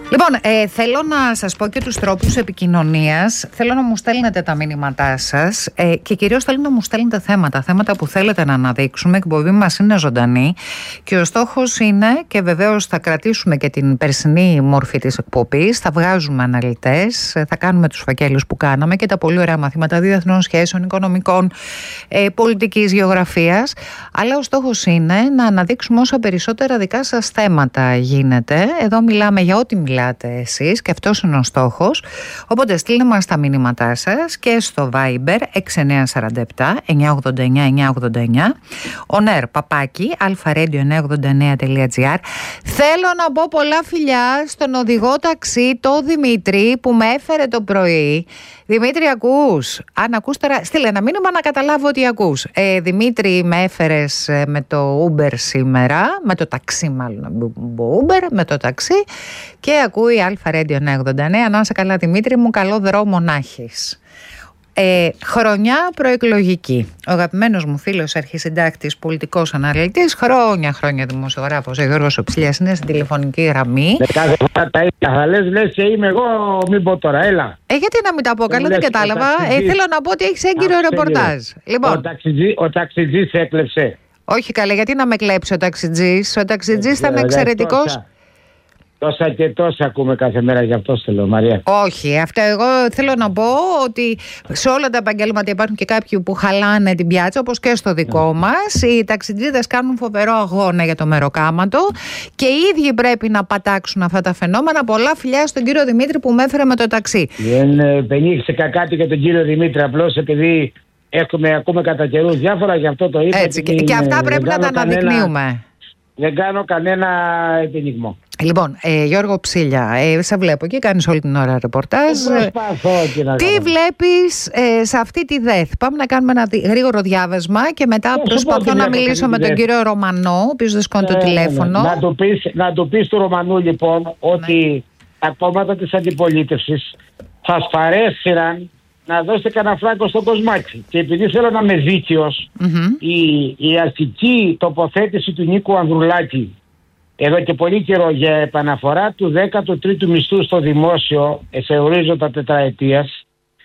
Λοιπόν, θέλω να σας πω και τους τρόπους επικοινωνίας. Θέλω να μου στέλνετε τα μήνυματά σας και κυρίως θέλω να μου στέλνετε θέματα που θέλετε να αναδείξουμε. Η εκπομπή μας είναι ζωντανή και ο στόχος είναι, και βεβαίως θα κρατήσουμε και την περσινή μορφή της εκπομπής, θα βγάζουμε αναλυτές, θα κάνουμε τους φακέλους που κάναμε και τα πολύ ωραία μαθήματα διεθνών σχέσεων, οικονομικών, πολιτικής, γεωγραφίας, αλλά ο στόχος είναι να αναδείξουμε όσα περισσότερα δικά σας θέματα γίνεται. Εδώ μιλάμε για ό,τι μιλάτε εσείς και αυτός είναι ο στόχος. Οπότε στείλτε μας τα μηνύματά σας και στο Viber 6947 989 989, on air παπάκι alpha-radio989.gr. Θέλω να πω πολλά φιλιά στον οδηγό ταξί, το Δημήτρη, που με έφερε το πρωί. Δημήτρη, ακούς? Αν ακούς τώρα, στείλε ένα μήνυμα να καταλάβω ότι ακούς. Δημήτρη, με έφερες με το Uber σήμερα, με το ταξί μάλλον, Uber, με το ταξί, και ακούει Alpha Radio 989. Να είσαι καλά, Δημήτρη μου, καλό δρόμο να έχεις. Χρονιά προεκλογική. Ο αγαπημένος μου φίλος, αρχισυντάκτης, πολιτικός αναλυτής, χρόνια δημοσιογράφος, ο Γιώργος ο Ψηλιάς, είναι στην τηλεφωνική γραμμή. Κάθε φορά τα ίδια θα λες και είμαι εγώ, μην πω τώρα, έλα. Γιατί να μην τα πω, καλά, δεν κατάλαβα. Θέλω να πω ότι έχεις έγκυρο ρεπορτάζ. Λοιπόν, ο ταξιτζής έκλεψε. Όχι καλέ, γιατί να με κλέψει ο ταξιτζής? Ο ταξιτζής ήταν εξαιρετικός. Τόσα και τόσα ακούμε κάθε μέρα, γι' αυτό θέλω, Μαρία. Όχι, αυτό εγώ θέλω να πω ότι σε όλα τα επαγγέλματα υπάρχουν και κάποιοι που χαλάνε την πιάτσα, όπως και στο δικό μας. Οι ταξιτζίδες κάνουν φοβερό αγώνα για το μεροκάματο και οι ίδιοι πρέπει να πατάξουν αυτά τα φαινόμενα. Πολλά φιλιά στον κύριο Δημήτρη που με έφερε με το ταξί. Δεν πενήχθηκα κάτι για τον κύριο Δημήτρη, απλώς επειδή ακούμε κατά καιρούς διάφορα, γι' αυτό το είπα. Έτσι, και αυτά πρέπει να τα αναδεικνύουμε. Δεν κάνω κανένα επενιγμό. Λοιπόν, Γιώργο Ψήλια, σε βλέπω και κάνεις όλη την ώρα ρεπορτάζ. Τι βλέπεις σε αυτή τη ΔΕΘ? Πάμε να κάνουμε ένα γρήγορο διάβασμα και μετά προσπαθώ να μιλήσω με τον κύριο Ρωμανό, ο οποίος δεν σηκώνει το τηλέφωνο. Να του πεις του Ρωμανού λοιπόν ότι τα κόμματα της αντιπολίτευσης θα σπαρέσυραν να δώσετε κανένα φράγκο στον Κοσμάκη. Και επειδή θέλω να είμαι δίκαιος, η αρχική τοποθέτηση του Νίκου Ανδρουλάκη εδώ και πολύ καιρό για επαναφορά του 13ου μισθού στο δημόσιο σε ορίζοντα τετραετίας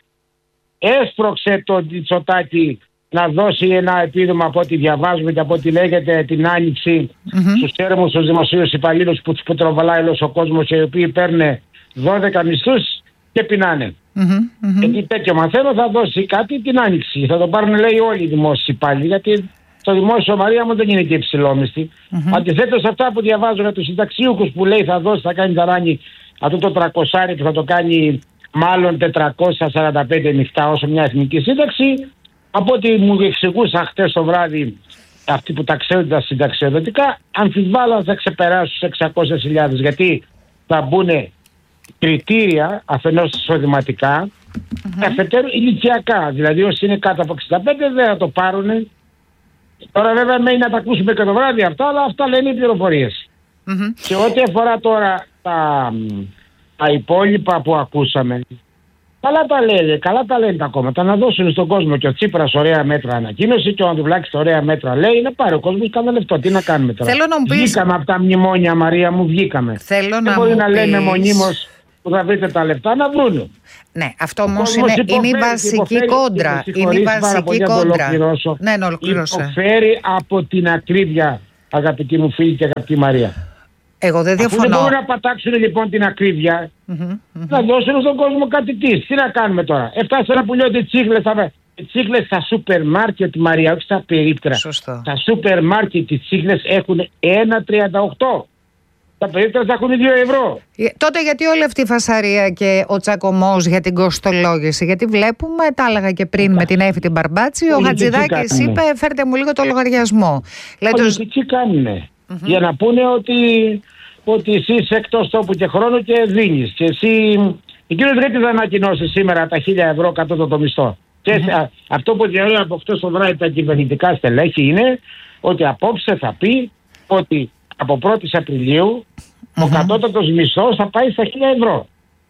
έσπρωξε τον Μητσοτάκη να δώσει ένα επίδομα, από ό,τι διαβάζουμε και από ό,τι λέγεται, την άνοιξη στους έρμους, στους δημοσίους υπαλλήλους που τους πετροβαλάει όλος ο κόσμος, οι οποίοι παίρνουν 12 μισθούς και πεινάνε. Γιατί τέτοιο μαθαίνω, θα δώσει κάτι την άνοιξη. Θα το πάρουν, λέει, όλοι οι δημόσιοι υπάλληλοι, γιατί το δημόσιο, Μαρία μου, δεν είναι και υψηλόμισθη. Αντιθέτως, αυτά που διαβάζω για τους συνταξιούχους που λέει θα δώσει, θα κάνει ταράνι αυτό το 300 που θα το κάνει μάλλον 445 νυχτά όσο μια εθνική σύνταξη, από ό,τι μου εξηγούσαν χτες το βράδυ αυτοί που τα ξέρουν τα συνταξιοδοτικά, αμφιβάλλω θα ξεπεράσουν στους 600.000, γιατί θα μπουν κριτήρια αφενός εισοδηματικά, αφετέρου ηλικιακά. Δηλαδή όσοι είναι κάτω από 65 δεν θα το πάρουν. Τώρα βέβαια μένει να τα ακούσουμε και το βράδυ αυτά, αλλά αυτά λένε οι πληροφορίες. Και ό,τι αφορά τώρα τα υπόλοιπα που ακούσαμε, καλά τα λένε τα κόμματα, να δώσουν στον κόσμο. Και ο Τσίπρας ωραία μέτρα ανακοίνωσε και ο Ανδρουλάκης ωραία μέτρα λέει, να πάρει ο κόσμος κανένα λεπτό. Τι να κάνουμε τώρα? Βγήκαμε από τα μνημόνια, Μαρία μου, βγήκαμε. Δεν μπορεί να λέμε μονίμως που θα βρείτε τα λεπτά, να βρουν. Ναι, αυτό όμως είναι η βασική κόντρα. Είναι η βασική κόντρα. Ναι, υποφέρει από την ακρίβεια, αγαπητοί μου φίλοι και αγαπητή Μαρία. Εγώ δεν διαφωνώ. Αφού δεν μπορούν να πατάξουν λοιπόν την ακρίβεια, να δώσουν στον κόσμο κάτι τι να κάνουμε τώρα? Έφτασε να πουλιώνται τσίχλες στα σούπερ μάρκετ, Μαρία, όχι στα περίπτερα. Σωστό. Τα σούπερ μάρκετ οι τσίχλες έχουν 1,38. Τα περίπτερα θα έχουν 2 ευρώ. Τότε γιατί όλη αυτή η φασαρία και ο τσακωμός για την κοστολόγηση? Γιατί βλέπουμε, τα έλεγα και πριν με την Εύη την Μπαρμπάτση, ο Χατζηδάκης είπε φέρτε μου λίγο το λογαριασμό. Πολιτικοί κάνουνε. Για να πούνε ότι εσύ είσαι εκτός τόπου και χρόνου και δίνεις. Και εσύ, η κύριος Γκρέτης θα ανακοινώσει σήμερα τα 1.000 ευρώ κατώτατο μισθό. Και αυτό που διαρρέω από χτες το βράδυ τα κυβερνητικά στελέχη είναι ότι απόψε θα πει ότι από 1η Απριλίου ο κατώτατος μισθός θα πάει στα 1.000 ευρώ.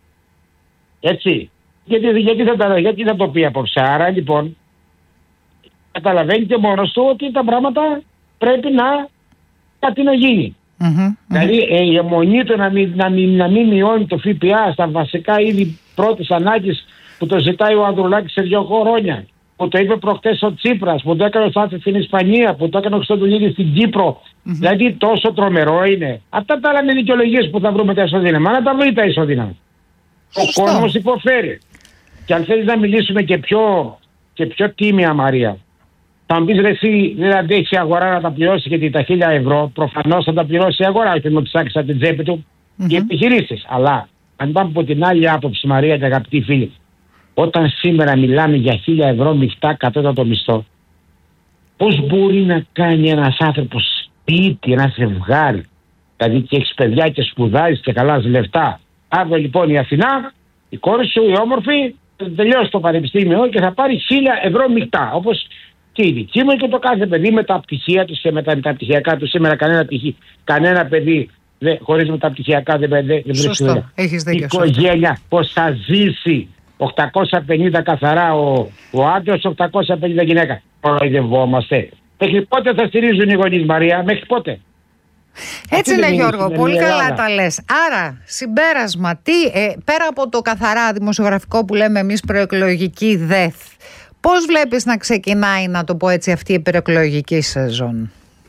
Έτσι. Γιατί θα το πει απόψε? Άρα λοιπόν καταλαβαίνει και μόνος του ότι τα πράγματα πρέπει κάτι να γίνει. Δηλαδή η αιμονή του να μην μειώνει το ΦΠΑ στα βασικά είδη πρώτης ανάγκης που το ζητάει ο Ανδρουλάκης σε 2 χρόνια, που το είπε προχτές ο Τσίπρας, που το έκανε ο Σάτσες στην Ισπανία, που το έκανε ο Χρυστοδουλίδης στην Κύπρο. Δηλαδή τόσο τρομερό είναι. Αυτά τα άλλα είναι δικαιολογίες που θα βρούμε τα ισοδύναμα. Να τα βρει τα ισοδύναμα. Ο κόσμος υποφέρει. Και αν θέλεις να μιλήσουμε και πιο τίμια, Μαρία, θα μου πεις ρε εσύ δεν αντέχει η αγορά να τα πληρώσει και τα 1.000 ευρώ. Προφανώς θα τα πληρώσει η αγορά, όχι να ψάξει από την τσέπη του οι επιχειρήσεις. Αλλά αν πάμε από την άλλη άποψη, Μαρία και αγαπητοί φίλοι, όταν σήμερα μιλάμε για 1.000 ευρώ μειχτά κατώτατο μισθό, πώς μπορεί να κάνει ένας άνθρωπος σπίτι, ένα ζευγάρι, δηλαδή και έχεις παιδιά και σπουδάζεις και καλά λεφτά. Αύριο λοιπόν η Αθηνά, η κόρη σου, η όμορφη, θα τελειώσει το πανεπιστήμιο και θα πάρει 1.000 ευρώ μειχτά. Όπως και η δική μου και το κάθε παιδί με τα πτυχία του και με τα μεταπτυχιακά του. Σήμερα κανένα παιδί χωρίς μεταπτυχιακά δεν βρίσκει. Σωστό, έχεις δίκιο. Η οικογένεια πώς θα ζήσει. 850 καθαρά ο άντρας, 850 γυναίκα. Προειδευόμαστε. Μέχρι πότε θα στηρίζουν οι γονείς, Μαρία, μέχρι πότε? Έτσι είναι, Γιώργο, πολύ καλά τα λες. Άρα, συμπέρασμα, πέρα από το καθαρά δημοσιογραφικό που λέμε εμείς προεκλογική ΔΕΘ, πώς βλέπεις να ξεκινάει, να το πω έτσι, αυτή η προεκλογική σεζόν?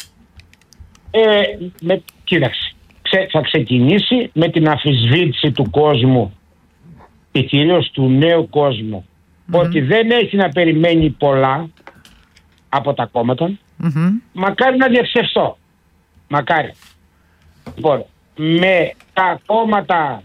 Κοίταξε, θα ξεκινήσει με την αμφισβήτηση του κόσμου και κυρίως του νέου κόσμου, ότι δεν έχει να περιμένει πολλά από τα κόμματα. Μακάρι να διαψευστώ. Μακάρι. Λοιπόν, με τα κόμματα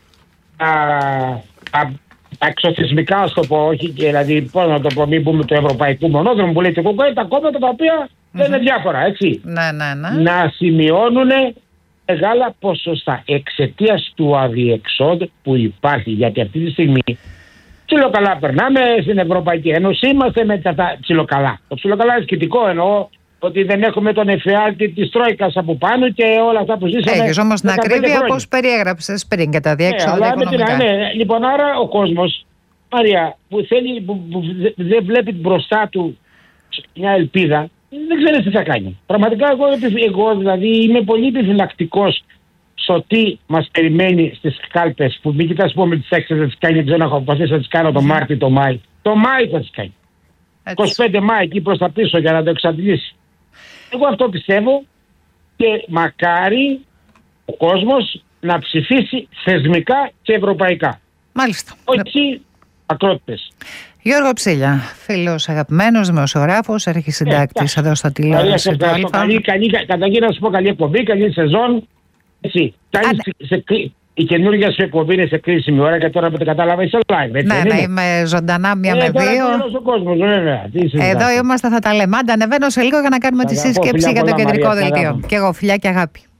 τα εξωθεσμικά, ας το πω, όχι, δηλαδή πώς να το πω, μην πούμε το ευρωπαϊκό μονόδρομο που λέει το κόμμα, τα κόμματα τα οποία δεν είναι διάφορα, έτσι. Να σημειώνουν μεγάλα ποσοστά εξαιτίας του αδιεξόδου που υπάρχει, γιατί αυτή τη στιγμή ψιλοκαλά περνάμε στην Ευρωπαϊκή Ένωση, είμαστε με τα ψιλοκαλά. Το ψιλοκαλά είναι σχετικό, εννοώ ότι δεν έχουμε τον εφιάλτη της Τρόικας από πάνω και όλα αυτά που ζήσαμε. Έχεις όμως την ακρίβεια πώς περιέγραψες πριν και τα διέξοδα οικονομικά. Λοιπόν, άρα ο κόσμος, Μαρία, που δεν βλέπει μπροστά του μια ελπίδα, δεν ξέρει τι θα κάνει. Πραγματικά εγώ δηλαδή είμαι πολύ επιφυλακτικός στο τι μας περιμένει στις κάλπες, που μην κοιτάς πούμε τις έξες θα τις κάνει, δεν ξέρω να έχω αποφασίσει να τις κάνω το Μάρτιο, το Μάη. Το Μάη θα τις κάνει. 25 Μάη εκεί προς τα πίσω για να το εξαντλήσει. Εγώ αυτό πιστεύω και μακάρι ο κόσμος να ψηφίσει θεσμικά και ευρωπαϊκά. Μάλιστα. Όχι ακρότητες. Γιώργο Ψήλια, φίλος αγαπημένος, δημοσιογράφος, αρχισυντάκτης εδώ στα τηλεόραση του Αλφα. Καταρχήν να σου πω καλή εκπομπή, καλή σεζόν. Η καινούργια σου εκπομπή είναι σε κρίσιμη ώρα και τώρα που το κατάλαβα είσαι live. Ναι, είμαι ζωντανά 1 με 2. Εδώ είμαστε, θα τα λέμε. Άντε, ανεβαίνω σε λίγο για να κάνουμε τη σύσκεψη για το κεντρικό δελτίο. Και εγώ φιλιά και αγάπη.